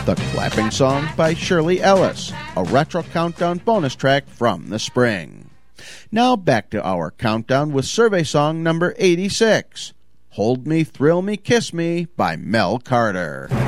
The Clapping Song by Shirley Ellis, a retro countdown bonus track from the spring. Now back to our countdown with survey song number 86, Hold Me, Thrill Me, Kiss Me by Mel Carter.